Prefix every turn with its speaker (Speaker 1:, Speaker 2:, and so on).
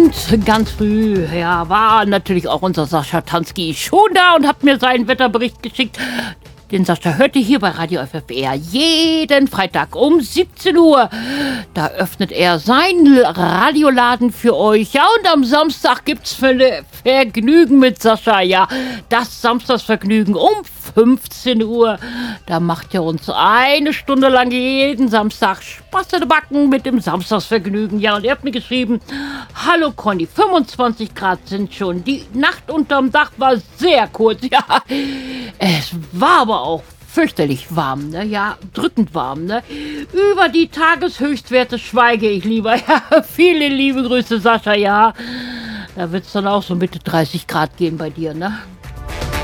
Speaker 1: Und ganz früh, ja, war natürlich auch unser Sascha Tansky schon da und hat mir seinen Wetterbericht geschickt. Den Sascha hörte hier bei Radio FFR jeden Freitag um 17 Uhr. Da öffnet er seinen Radioladen für euch. Ja, und am Samstag gibt's Vergnügen mit Sascha. Ja, das Samstagsvergnügen um 15 Uhr. Da macht er uns eine Stunde lang jeden Samstag Spaß in den Backen mit dem Samstagsvergnügen. Ja, und er hat mir geschrieben, hallo Conny, 25 Grad sind schon. Die Nacht unterm Dach war sehr kurz. Ja, es war aber auch fürchterlich warm, ne? Ja, drückend warm, ne? Über die Tageshöchstwerte schweige ich lieber. Ja, viele liebe Grüße, Sascha, ja. Da wird es dann auch so Mitte 30 Grad gehen bei dir, ne?